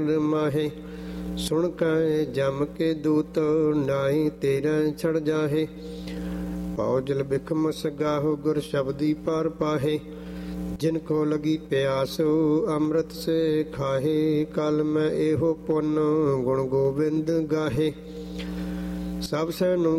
ਮਾਹੇ। ਸੁਣ ਕੈ ਜਮ ਕੇ ਦੂਤ ਨਾਹੀ ਤੇਰਾ ਛੜ ਜਾਹੇ। ਪਾਉ ਜਲ ਬਿਖਮ ਸਗਾਹੋ ਗੁਰ ਸ਼ਬਦੀ ਪਾਰ ਪਾਹੇ। ਜਿਨ ਕੋ ਲਗੀ ਪਿਆਸ ਅੰਮ੍ਰਿਤ ਸੇ ਖਾਹੇ। ਕਲ ਮੈਂ ਇਹੋ ਪੁੰਨ ਗੁਣ ਗੋਬਿੰਦ ਗਾਹੇ। ਸਭ ਸੈ ਨੂੰ